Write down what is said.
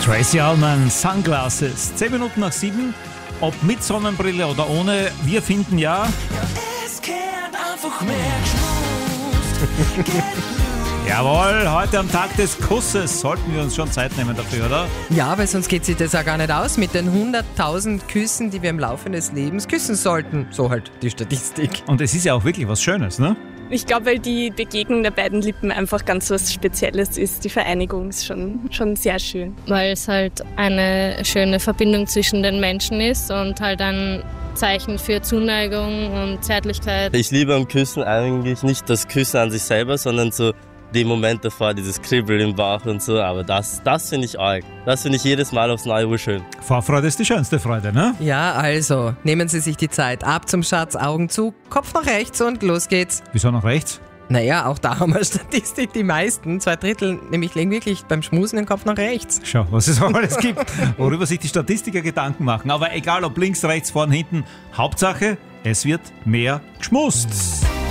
Tracy Allman, Sunglasses. 10 Minuten nach 7. Ob mit Sonnenbrille oder ohne, wir finden ja... Es kehrt einfach mehr geschmust. Jawohl, heute am Tag des Kusses sollten wir uns schon Zeit nehmen dafür, oder? Ja, weil sonst geht sich das auch gar nicht aus mit den 100.000 Küssen, die wir im Laufe des Lebens küssen sollten. So halt die Statistik. Und es ist ja auch wirklich was Schönes, ne? Ich glaube, weil die Begegnung der beiden Lippen einfach ganz was Spezielles ist. Die Vereinigung ist schon sehr schön. Weil es halt eine schöne Verbindung zwischen den Menschen ist und halt ein Zeichen für Zuneigung und Zärtlichkeit. Ich liebe am Küssen eigentlich nicht das Küssen an sich selber, sondern so den Moment davor, dieses Kribbeln im Bauch und so. Aber das finde ich arg. Das finde ich jedes Mal aufs Neue urschön. Vorfreude ist die schönste Freude, ne? Ja, also, nehmen Sie sich die Zeit. Ab zum Schatz, Augen zu, Kopf nach rechts und los geht's. Wieso nach rechts? Naja, auch da haben wir Statistik, die meisten, 2/3, nämlich legen wirklich beim Schmusen den Kopf nach rechts. Schau, was es auch alles gibt, worüber sich die Statistiker Gedanken machen. Aber egal ob links, rechts, vorn, hinten, Hauptsache, es wird mehr geschmust.